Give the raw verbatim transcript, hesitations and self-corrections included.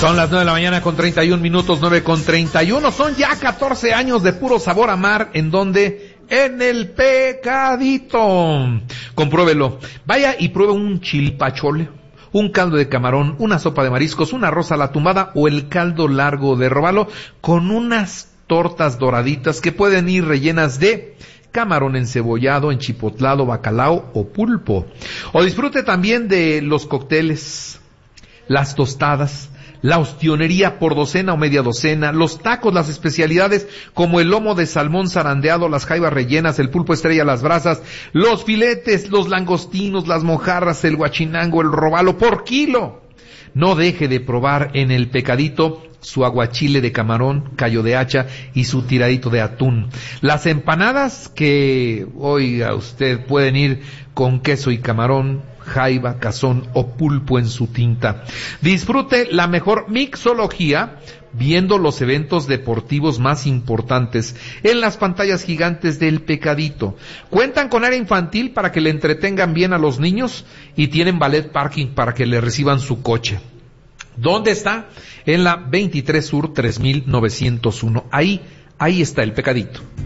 Son las nueve de la mañana con treinta y un minutos, nueve con treinta y uno. Son ya catorce años de puro sabor a mar, en donde, en el Pecadito. Compruébelo. Vaya y pruebe un chilpachole, un caldo de camarón, una sopa de mariscos, un arroz a la tumbada o el caldo largo de robalo con unas tortas doraditas que pueden ir rellenas de camarón encebollado, enchipotlado, bacalao o pulpo. O disfrute también de los cócteles, las tostadas, la ostionería por docena o media docena, los tacos, las especialidades como el lomo de salmón zarandeado, las jaivas rellenas, el pulpo estrella a las brasas, los filetes, los langostinos, las mojarras, el guachinango, el robalo por kilo. No deje de probar en el Pecadito su aguachile de camarón, callo de hacha y su tiradito de atún. Las empanadas que, oiga usted, pueden ir con queso y camarón, jaiba, cazón o pulpo en su tinta. Disfrute la mejor mixología viendo los eventos deportivos más importantes en las pantallas gigantes del Pecadito. Cuentan con área infantil para que le entretengan bien a los niños y tienen valet parking para que le reciban su coche. ¿Dónde está? En la veintitrés Sur tres mil novecientos uno. Ahí, ahí está el Pecadito.